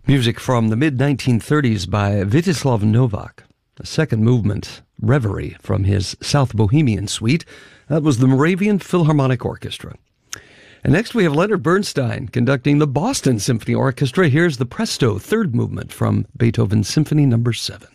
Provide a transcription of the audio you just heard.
Music from the mid-1930s by Vítězslav Novák. A second movement, Reverie, from his South Bohemian Suite. That was the Moravian Philharmonic Orchestra. And next we have Leonard Bernstein conducting the Boston Symphony Orchestra. Here's the Presto third movement from Beethoven's Symphony No. 7.